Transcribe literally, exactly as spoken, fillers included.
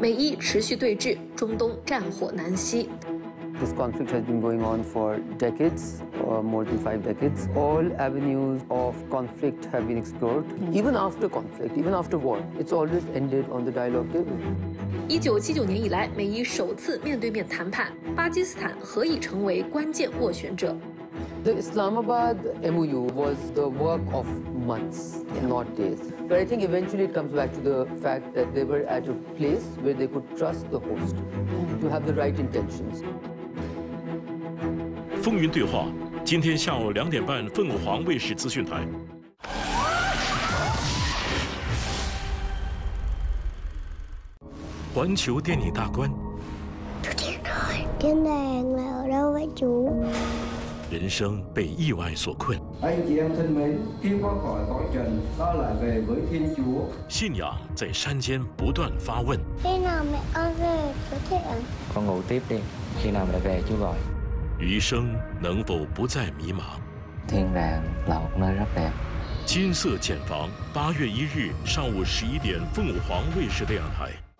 美伊持续对峙，中东战火难息。 This conflict has been going on for decades, or more than five decades. All avenues of conflict have been explored. Even after conflict, even after war, it's always ended on the dialogue table. 一九七九年以来，美伊首次面对面谈判，巴基斯坦何以成为关键斡旋者？ The Islamabad M O U was the work of months, not days. But I think eventually it comes back to the fact that they were at a place where they could trust the host to have the right intentions. 风云对话，今天下午两点半，凤凰卫视资讯台。环球电影大观。 天đàng là ở đâu vậy chú? 人生被意外所困。 Anh chị em thân mến, khi qua khỏi cõi trần, ta lại về với Thiên Chúa. 信仰在山间不断发问。 Khi nào mẹ con về có thể? Con ngủ tiếp đi, khi nào mẹ về chú gọi. 余生能否不再迷茫？ Thiên đàng là một nơi rất đẹp. 金色茧房，八月一日上午十一点，凤凰卫视电视台。